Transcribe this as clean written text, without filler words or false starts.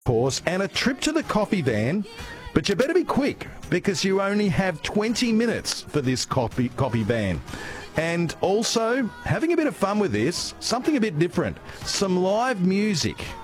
course, and a trip to the coffee van. But you better be quick because you only have 20 minutes for this coffee van. And also, having a bit of fun with this, something a bit different. Some live music